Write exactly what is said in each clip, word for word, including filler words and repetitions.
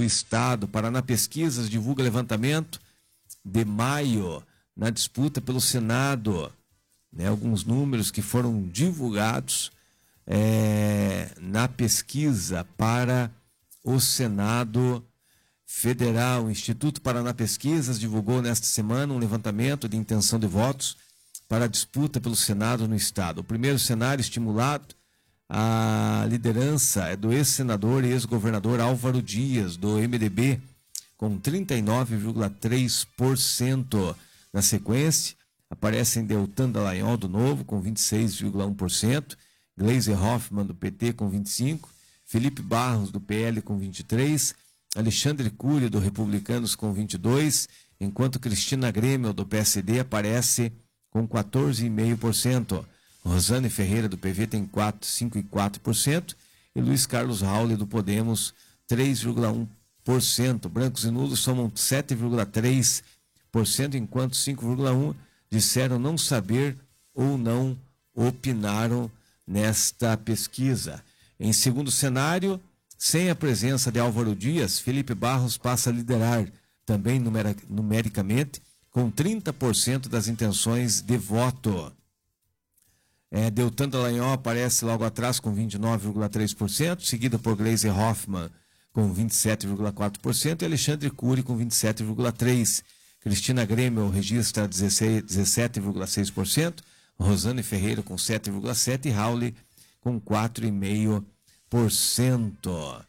estado. Paraná Pesquisas divulga levantamento de maio na disputa pelo Senado, né? Alguns números que foram divulgados é, na pesquisa para o Senado Federal. O Instituto Paraná Pesquisas divulgou nesta semana um levantamento de intenção de votos para a disputa pelo Senado no estado. O primeiro cenário estimulado, a liderança é do ex-senador e ex-governador Álvaro Dias, do M D B, com trinta e nove vírgula três por cento. Na sequência, aparecem Deltan Dallagnol, do Novo, com vinte e seis vírgula um por cento, Gleisi Hoffmann, do P T, com vinte e cinco por cento, Felipe Barros, do P L, com vinte e três por cento, Alexandre Cury, do Republicanos, com vinte e dois por cento, enquanto Cristina Grêmio, do P S D, aparece com quatorze vírgula cinco por cento. Rosane Ferreira, do P V, tem cinco vírgula quatro por cento e Luiz Carlos Rauli, do Podemos, três vírgula um por cento. Brancos e nulos somam sete vírgula três por cento, enquanto cinco vírgula um por cento disseram não saber ou não opinaram nesta pesquisa. Em segundo cenário, sem a presença de Álvaro Dias, Felipe Barros passa a liderar, também numericamente, com trinta por cento das intenções de voto. É, Deltan Dallagnol aparece logo atrás com vinte e nove vírgula três por cento, seguida por Gleisi Hoffmann com vinte e sete vírgula quatro por cento e Alexandre Cury com vinte e sete vírgula três por cento. Cristina Grêmio registra dezessete vírgula seis por cento, Rosane Ferreira com sete vírgula sete por cento e Rauli com quatro vírgula cinco por cento.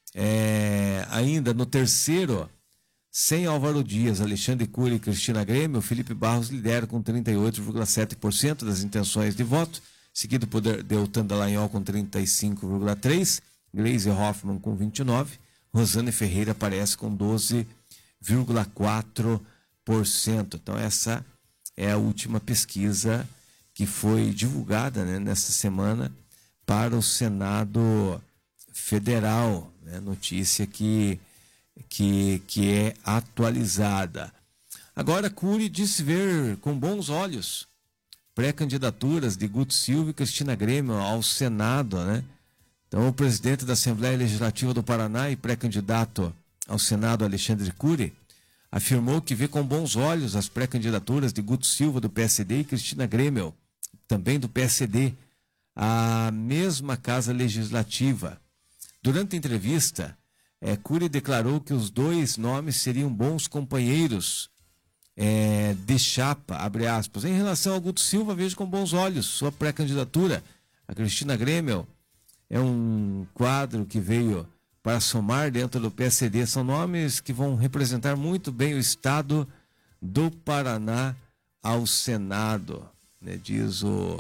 É, ainda no terceiro, sem Álvaro Dias, Alexandre Cury e Cristina Grêmio, Felipe Barros lidera com trinta e oito vírgula sete por cento das intenções de voto, seguido por Deltan Dallagnol com trinta e cinco vírgula três por cento, Gleisi Hoffmann com vinte e nove por cento, Rosane Ferreira aparece com doze vírgula quatro por cento. Então essa é a última pesquisa que foi divulgada, né, nesta semana para o Senado Federal, né, notícia que Que, que é atualizada. Agora, Cury disse ver com bons olhos pré-candidaturas de Guto Silva e Cristina Grêmio ao Senado, né? Então, o presidente da Assembleia Legislativa do Paraná e pré-candidato ao Senado, Alexandre Cury, afirmou que vê com bons olhos as pré-candidaturas de Guto Silva, do P S D, e Cristina Grêmio, também do P S D, à mesma Casa Legislativa. Durante a entrevista, É, Cury declarou que os dois nomes seriam bons companheiros é, de chapa, abre aspas. Em relação ao Guto Silva, vejo com bons olhos sua pré-candidatura. A Cristina Grêmio é um quadro que veio para somar dentro do P S D. São nomes que vão representar muito bem o estado do Paraná ao Senado, né, diz o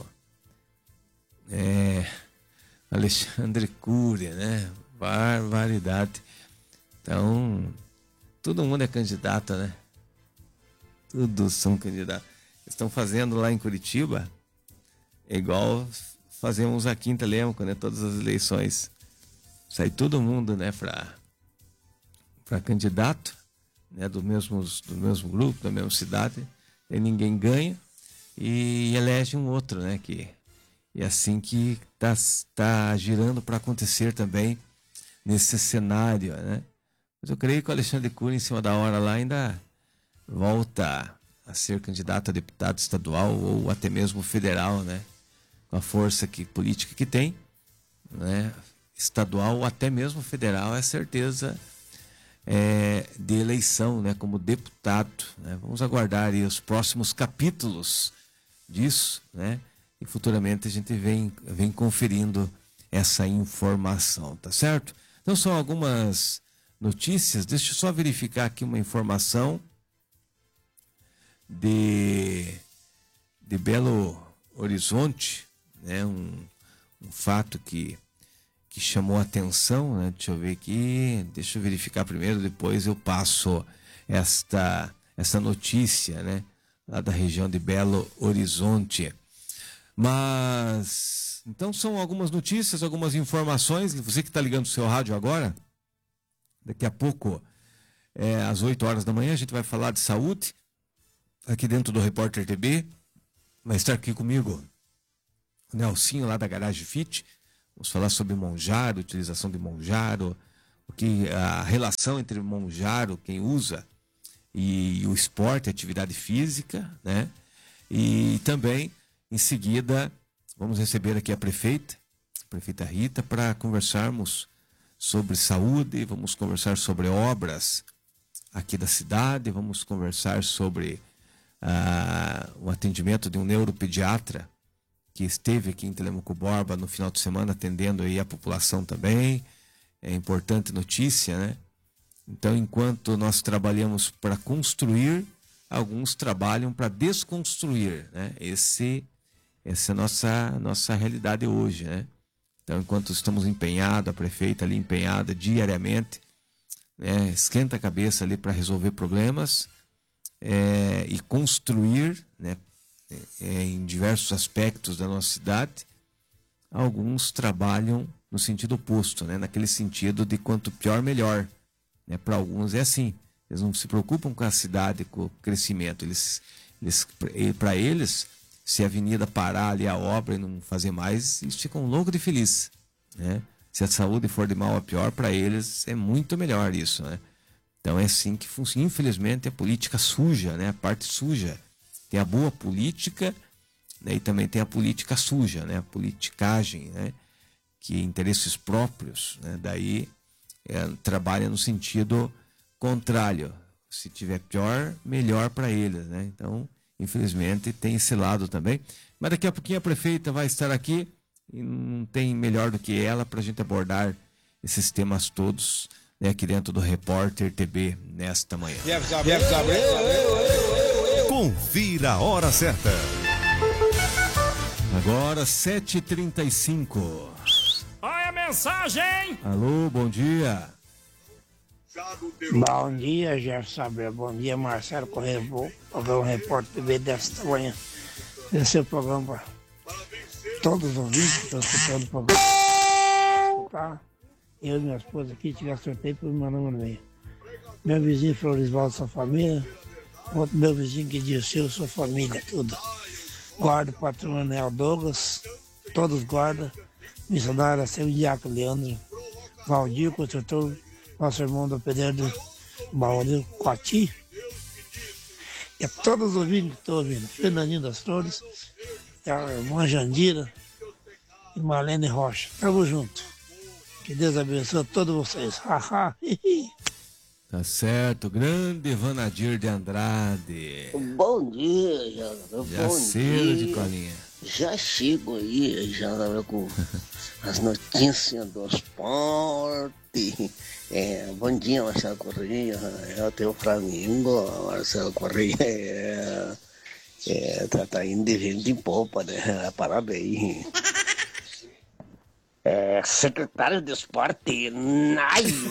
é, Alexandre Cury, né? Barbaridade. Então, todo mundo é candidato, né? Todos são candidatos. Estão fazendo lá em Curitiba, igual fazemos aqui em Telêmaco, né? Todas as eleições. Sai todo mundo, né? Para para candidato, né? Do mesmo, do mesmo grupo, da mesma cidade. E ninguém ganha e elege um outro, né? Que, e assim que está tá girando para acontecer também nesse cenário, né? Mas eu creio que o Alexandre Cury, em cima da hora lá, ainda volta a ser candidato a deputado estadual ou até mesmo federal, né? Com a força que, política que tem, né? Estadual ou até mesmo federal, é certeza é, de eleição, né? Como deputado, né? Vamos aguardar aí os próximos capítulos disso, né? E futuramente a gente vem, vem conferindo essa informação, tá certo? Então são algumas notícias. Deixa eu só verificar aqui uma informação de, de Belo Horizonte, né? Um, um fato que, que chamou a atenção, né? Deixa eu ver aqui, deixa eu verificar primeiro, depois eu passo esta, essa notícia, né? Lá da região de Belo Horizonte. Mas, então são algumas notícias, algumas informações. Você que está ligando o seu rádio agora, daqui a pouco, é, às oito horas da manhã, a gente vai falar de saúde, aqui dentro do Repórter T B. Vai estar aqui comigo o Nelsinho, lá da Garage Fit. Vamos falar sobre Monjaro, utilização de Monjaro, que a relação entre Monjaro, quem usa, e, e o esporte, a atividade física, né? E também, em seguida, vamos receber aqui a prefeita, a prefeita Rita, para conversarmos sobre saúde, vamos conversar sobre obras aqui da cidade, vamos conversar sobre ah, o atendimento de um neuropediatra que esteve aqui em Telemaco Borba no final de semana atendendo aí a população também. É importante notícia, né? Então, enquanto nós trabalhamos para construir, alguns trabalham para desconstruir, né? Esse, essa é a nossa, nossa realidade hoje, né? Então, enquanto estamos empenhados, a prefeita ali empenhada diariamente, né? Esquenta a cabeça ali para resolver problemas é, e construir, né? É, em diversos aspectos da nossa cidade. Alguns trabalham no sentido oposto, né? Naquele sentido de quanto pior, melhor. Né? Para alguns é assim. Eles não se preocupam com a cidade, com o crescimento. Eles, eles, para eles, se a avenida parar ali a obra e não fazer mais, eles ficam loucos de feliz. Né? Se a saúde for de mal a pior, para eles é muito melhor isso. Né? Então é assim que funciona. Infelizmente, a política suja, né? A parte suja. Tem a boa política, né? E também tem a política suja, né? A politicagem, né? Que interesses próprios, né? Daí é, trabalha no sentido contrário. Se tiver pior, melhor para eles, né? Então, infelizmente, tem esse lado também. Mas daqui a pouquinho a prefeita vai estar aqui e não tem melhor do que ela para a gente abordar esses temas todos, né? Aqui dentro do Repórter T B nesta manhã. Confira a hora certa. Agora sete e trinta e cinco. Olha a mensagem! Alô, bom dia. Bom dia, Jefferson Abreu. Bom dia, Marcelo Correia. Vou fazer um repórter T V desta manhã. Esse é o programa para todos os ouvintes que estão escutando o programa. Tá? Eu e minha esposa aqui tiver sorteio para meu número meio. Meu vizinho Florisvaldo, sua família. Outro meu vizinho que disse sua família, tudo. Guarda patrimonial Douglas, todos guarda. Missionário seu Diaco Leandro, Valdir, construtor, nosso irmão do pedreiro Baúl Coati. E a todos os ouvintes que estão ouvindo, Fernandinho das Flores, a irmã Jandira e Marlene Rocha. Tamo junto. Que Deus abençoe a todos vocês. Haha. Tá certo, grande Vanadir de Andrade. Bom dia, Jana. Já Bom cedo dia. de colinha. Já chego aí, Jana, com as notícias do esporte. É, bom dia, Marcelo Correia. Eu tenho o Flamengo, Marcelo Correia. É, é, tá, tá indo de vento em popa, né? Parabéns. É, secretário de esporte, Naio.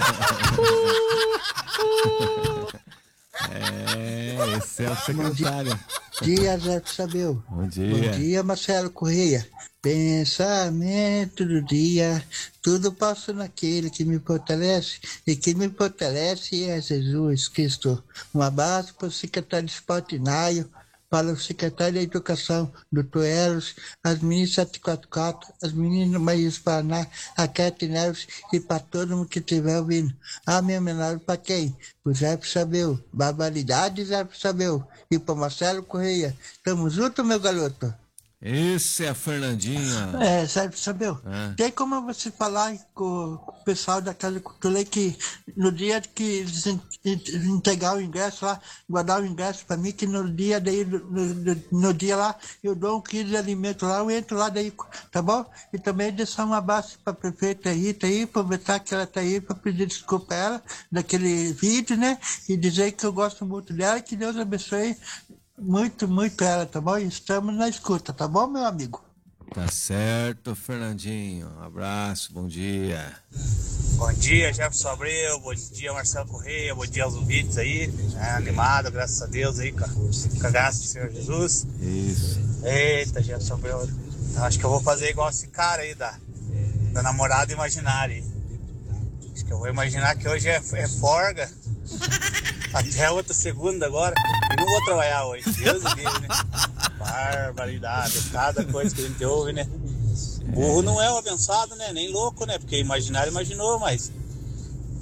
É, esse é o secretário. Bom dia, Zé Sabeu. Bom dia. Bom dia, Marcelo Correia. Pensamento do dia, tudo passo naquele que me fortalece, e que me fortalece é Jesus Cristo. Um abraço para o secretário de esporte, Naio, para o secretário da Educação, doutor Eros, as meninas sete quatro quatro, as meninas Maria Paraná, a Kete Neves e para todo mundo que estiver ouvindo. A minha menor para quem? O Zé Sabeu. Barbaridade, Zé Sabeu. E para Marcelo Correia. Tamo junto, meu garoto. Esse é a Fernandinha. É, Zé Sabeu. É. Tem como você falar com o pessoal da Casa Cultura que no dia que eles en- en- entregar o ingresso lá, guardar o ingresso para mim, que no dia daí, no, no- no dia lá, eu dou um quilo de alimento lá, eu entro lá daí, tá bom? E também deixar um abraço para a prefeita Rita aí, aproveitar que ela tá aí para pedir desculpa a ela daquele vídeo, né? E dizer que eu gosto muito dela, que Deus abençoe muito, muito ela, tá bom? Estamos na escuta, tá bom, meu amigo? Tá certo, Fernandinho. Um abraço, bom dia. Bom dia, Jefferson Abreu. Bom dia, Marcelo Correia. Bom dia aos ouvintes aí. É, animado, graças a Deus aí, com a, com a graça do Senhor Jesus. Isso. Eita, Jefferson Abreu. Acho que eu vou fazer igual esse cara aí da, da namorada imaginária. Acho que eu vou imaginar que hoje é, é folga. Até outra segunda agora. E não vou trabalhar hoje. Deus me livre, né? Barbaridade. Cada coisa que a gente ouve, né? Burro não é o abençoado, né? Nem louco, né? Porque imaginário imaginou, mas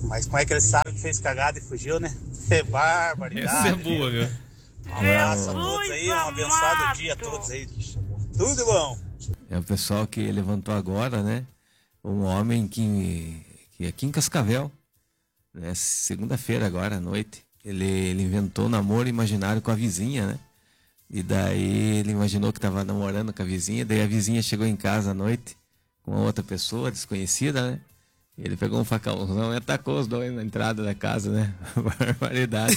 Mas como é que ele sabe que fez cagada e fugiu, né? É barbaridade. Essa é boa, viu? Um abraço a todos aí, um abençoado dia a todos aí. Tudo bom. É o pessoal que levantou agora, né? Um homem que, que aqui em Cascavel, né? Segunda-feira agora à noite, ele, ele inventou um namoro imaginário com a vizinha, né? E daí ele imaginou que estava namorando com a vizinha, daí a vizinha chegou em casa à noite com outra pessoa desconhecida, né? E ele pegou um facãozão e atacou os dois na entrada da casa, né? Barbaridade.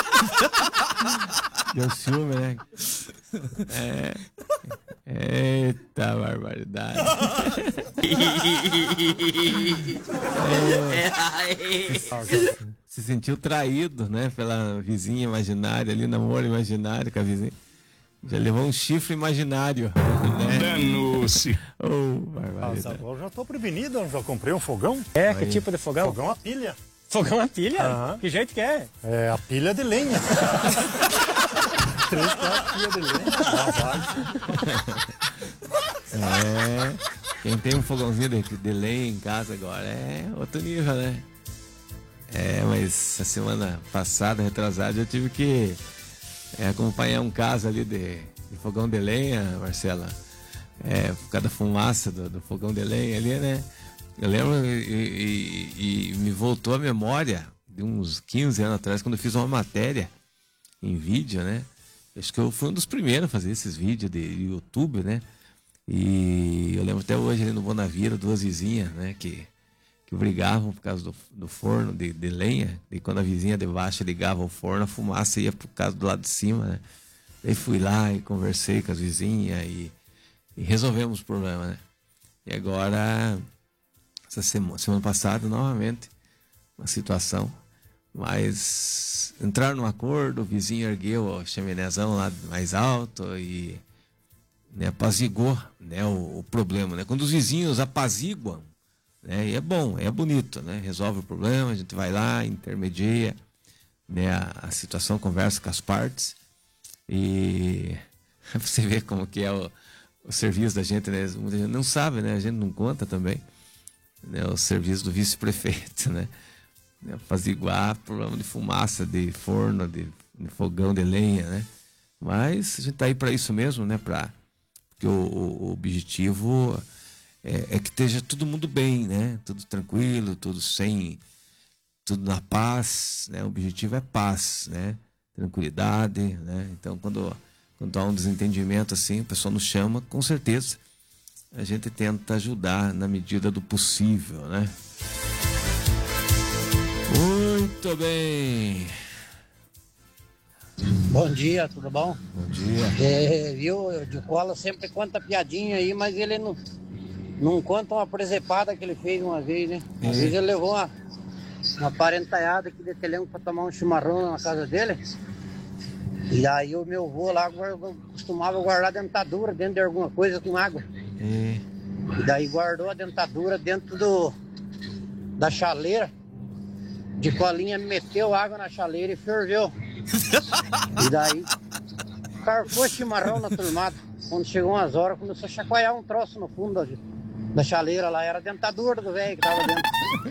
Deu ciúme, né? É. Eita, barbaridade. É. Se sentiu traído, né? Pela vizinha imaginária ali, namoro imaginário com a vizinha. Já levou um chifre imaginário, né? Danou-se. Oh, barbaridade. Ah, eu já tô prevenido, eu já comprei um fogão. É, que tipo de fogão? Fogão a pilha. Fogão a pilha? Aham. Que jeito que é? É a pilha de lenha. Três, quatro pilhas de lenha. É, quem tem um fogãozinho de, de lenha em casa agora é outro nível, né? É, mas a semana passada, retrasada, eu tive que é, acompanhar um caso ali de, de fogão de lenha, Marcela. É, por causa da fumaça do, do fogão de lenha ali, né? Eu lembro e, e, e me voltou a memória de uns quinze anos atrás, quando eu fiz uma matéria em vídeo, né? Acho que eu fui um dos primeiros a fazer esses vídeos de YouTube, né? E eu lembro até hoje ali no Bonavira, duas vizinhas, né? Que, que brigavam por causa do, do forno de, de lenha. E quando a vizinha de baixo ligava o forno, a fumaça ia por causa do lado de cima, né? Daí fui lá e conversei com as vizinhas e, e resolvemos o problema, né? E agora, essa semana, semana passada, novamente, uma situação. Mas entraram num acordo, o vizinho ergueu o chaminézão lá mais alto e, né, apaziguou, né, o, o problema, né? Quando os vizinhos apaziguam, né, e é bom, é bonito, né? Resolve o problema, a gente vai lá, intermedia, né, a, a situação, conversa com as partes e você vê como que é o, o serviço da gente, né? Muita gente não sabe, né? A gente não conta também, né? O serviço do vice-prefeito, né? Apaziguar problema de fumaça, de forno, de, de fogão de lenha, né? Mas a gente tá aí para isso mesmo, né? Pra, porque o, o objetivo é, é que esteja todo mundo bem, né? Tudo tranquilo, tudo sem, tudo na paz, né? O objetivo é paz, né? Tranquilidade, né? Então quando, quando há um desentendimento assim, o pessoal nos chama, com certeza a gente tenta ajudar na medida do possível, né? Muito bem. Bom dia, tudo bom? Bom dia. É, viu, o de cola sempre conta piadinha aí, mas ele não, não conta uma presepada que ele fez uma vez, né? Uma É. vez ele levou uma, uma parentalhada aqui de Telengo pra tomar um chimarrão na casa dele. E aí o meu avô lá guarda- costumava guardar dentadura dentro de alguma coisa com água. É. E daí guardou a dentadura dentro do, da chaleira. De colinha, meteu água na chaleira e ferveu. E daí, carfou chimarrão na turmada. Quando chegou umas horas, começou a chacoalhar um troço no fundo da, da chaleira lá. Era a dentadura do velho que tava dentro.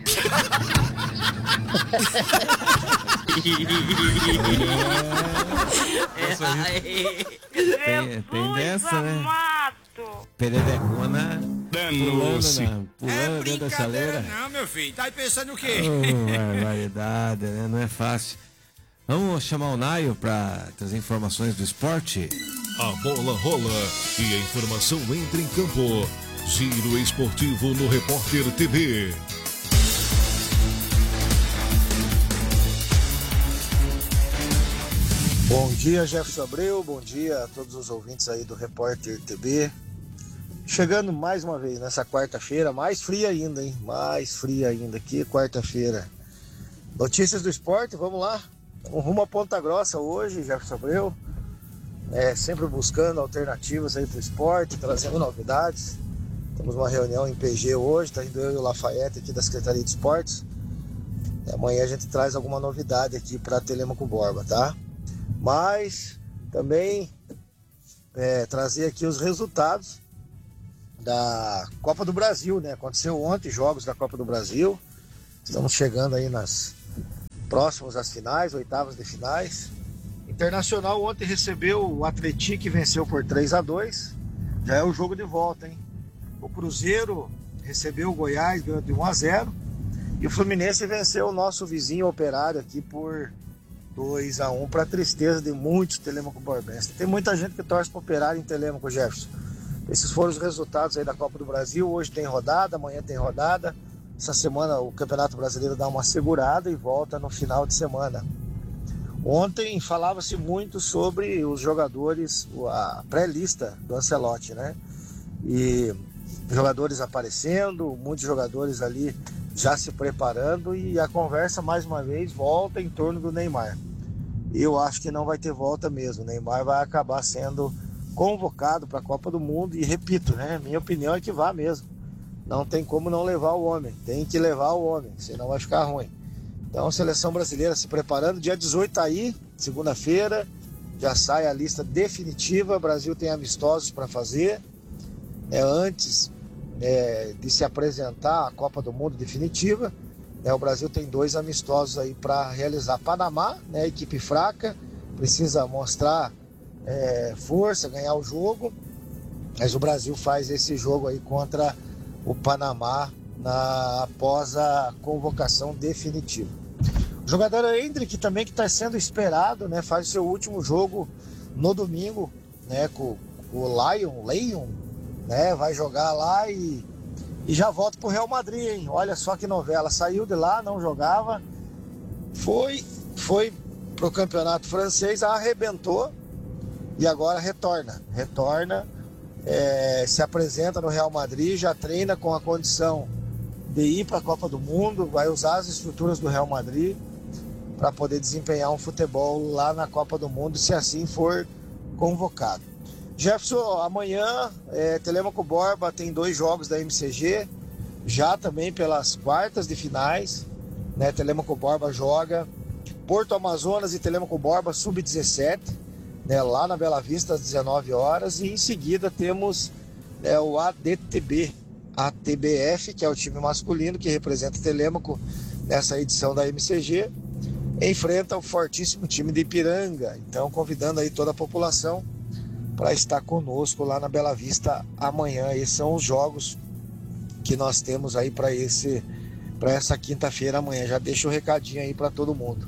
Tem, tem dessa, né? Pererecona pulando, na, pulando dentro da chaleira. Não, meu filho, tá aí pensando o quê? Oh, barbaridade, né? Não é fácil. Vamos chamar o Naio para trazer informações do esporte? A bola rola e a informação entra em campo. Giro esportivo no Repórter T V. Bom dia, Jefferson Abreu, bom dia a todos os ouvintes aí do Repórter T V. Chegando mais uma vez nessa quarta-feira, mais fria ainda, hein? Mais fria ainda, que quarta-feira. Notícias do esporte, vamos lá. Um rumo a Ponta Grossa hoje, Jefferson Abreu. É, sempre buscando alternativas aí pro esporte, trazendo novidades. Temos uma reunião em P G hoje, tá indo eu e o Lafayette aqui da Secretaria de Esportes. E amanhã a gente traz alguma novidade aqui para Telêmaco Borba, tá? Mas também é, trazer aqui os resultados da Copa do Brasil, né? Aconteceu ontem jogos da Copa do Brasil. Estamos chegando aí nas próximos às finais, oitavas de finais. Internacional ontem recebeu o Atlético e venceu por três a dois. Já é o jogo de volta, hein? O Cruzeiro recebeu o Goiás, ganhou de um a zero. E o Fluminense venceu o nosso vizinho Operário aqui por dois a um, para tristeza de muitos telemaco-borbenses. Tem muita gente que torce para o Operário em Telêmaco, Jefferson. Esses foram os resultados aí da Copa do Brasil. Hoje tem rodada, amanhã tem rodada. Essa semana o Campeonato Brasileiro dá uma segurada e volta no final de semana. Ontem falava-se muito sobre os jogadores, a pré-lista do Ancelotti, né? E jogadores aparecendo, muitos jogadores ali já se preparando, e a conversa mais uma vez volta em torno do Neymar. Eu acho que não vai ter volta mesmo. O Neymar vai acabar sendo convocado para a Copa do Mundo e, repito, né? Minha opinião é que vá mesmo. Não tem como não levar o homem. Tem que levar o homem, senão vai ficar ruim. Então, a seleção brasileira se preparando. Dia dezoito tá aí, segunda-feira, já sai a lista definitiva. O Brasil tem amistosos para fazer. É, antes é, de se apresentar a Copa do Mundo definitiva, né, o Brasil tem dois amistosos aí para realizar. Panamá, né, equipe fraca, precisa mostrar é, força, ganhar o jogo. Mas o Brasil faz esse jogo aí contra o Panamá na, após a convocação definitiva. O jogador Endrick também, que está sendo esperado, né, faz o seu último jogo no domingo, né, com, com o Lion, Leon, né, vai jogar lá e, e já volta para o Real Madrid, hein? Olha só que novela, saiu de lá, não jogava, foi, foi para o campeonato francês, arrebentou e agora retorna, retorna, é, se apresenta no Real Madrid, já treina com a condição de ir para a Copa do Mundo, vai usar as estruturas do Real Madrid para poder desempenhar um futebol lá na Copa do Mundo, se assim for convocado. Jefferson, amanhã, é, Telêmaco Borba tem dois jogos da M C G, já também pelas quartas de finais, né? Telêmaco Borba joga Porto Amazonas e Telêmaco Borba sub dezessete, né? Lá na Bela Vista às dezenove horas, e em seguida temos é, o A D T B, A T B F, que é o time masculino que representa Telêmaco nessa edição da M C G, enfrenta o fortíssimo time de Ipiranga. Então, convidando aí toda a população para estar conosco lá na Bela Vista amanhã. Esses são os jogos que nós temos aí para esse para essa quinta-feira amanhã. Já deixo o recadinho aí para todo mundo.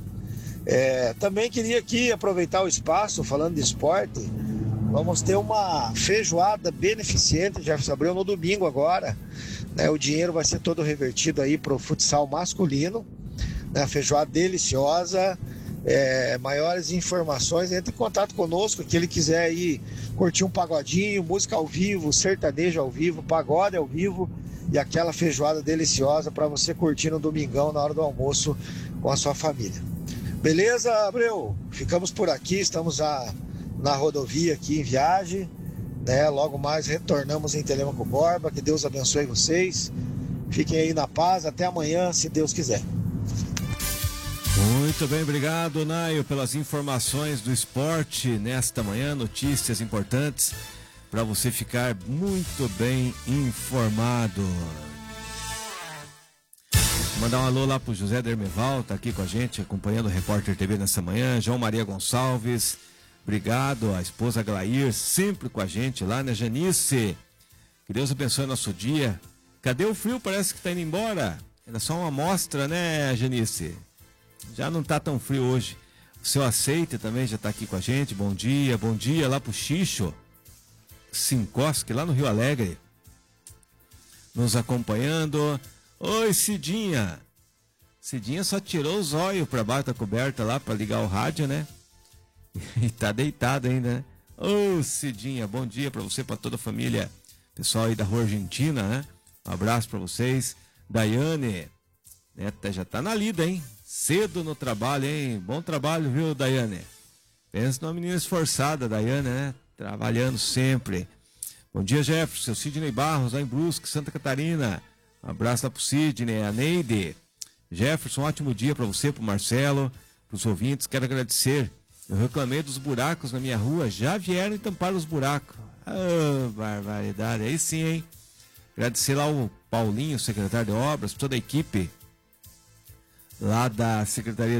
É, também queria aqui aproveitar o espaço, falando de esporte. Vamos ter uma feijoada beneficente, Jefferson Abreu, no domingo agora, né? O dinheiro vai ser todo revertido aí para o futsal masculino, né? Feijoada deliciosa. É, maiores informações, entre em contato conosco. Que ele quiser aí curtir um pagodinho, música ao vivo, sertanejo ao vivo, pagode ao vivo e aquela feijoada deliciosa para você curtir no domingão na hora do almoço com a sua família. Beleza, Abreu? Ficamos por aqui, estamos a, na rodovia aqui em viagem, né? Logo mais retornamos em Telêmaco Borba. Que Deus abençoe vocês, fiquem aí na paz, até amanhã, se Deus quiser. Muito bem, obrigado, Naio, pelas informações do esporte nesta manhã, notícias importantes para você ficar muito bem informado. Vou mandar um alô lá pro José Dermeval, tá aqui com a gente, acompanhando o Repórter T V nessa manhã. João Maria Gonçalves, obrigado. A esposa Glair, sempre com a gente lá, né, Janice? Que Deus abençoe nosso dia. Cadê o frio? Parece que tá indo embora. Era só uma amostra, né, Janice? Já não tá tão frio hoje. O seu Aceite também já tá aqui com a gente. Bom dia, bom dia lá pro Xixo Sinkoski, lá no Rio Alegre, nos acompanhando. Oi, Cidinha. Cidinha só tirou os olhos pra baixo da coberta lá pra ligar o rádio, né? E tá deitado ainda, né? Ô, Cidinha, bom dia pra você, pra toda a família. Pessoal aí da Rua Argentina, né? Um abraço pra vocês. Daiane, né? Já tá na lida, hein? Cedo no trabalho, hein? Bom trabalho, viu, Daiane? Pensa numa menina esforçada, Daiane, né? Trabalhando sempre. Bom dia, Jefferson. Seu Sidney Barros, lá em Brusque, Santa Catarina. Um abraço lá pro Sidney, a Neide. Jefferson, um ótimo dia para você, pro Marcelo, pros ouvintes. Quero agradecer. Eu reclamei dos buracos na minha rua. Já vieram e tamparam os buracos. Ah, barbaridade. Aí sim, hein? Agradecer lá o Paulinho, secretário de obras, toda a equipe lá da Secretaria